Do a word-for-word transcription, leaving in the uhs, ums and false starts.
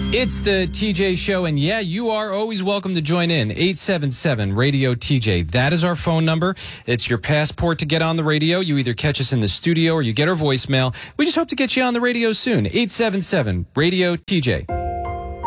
It's the T J Show, and yeah, you are always welcome to join in. eight seven seven radio T J. That is our phone number. It's your passport to get on the radio. You either catch us in the studio or you get our voicemail. We just hope to get you on the radio soon. eight seven seven radio T J.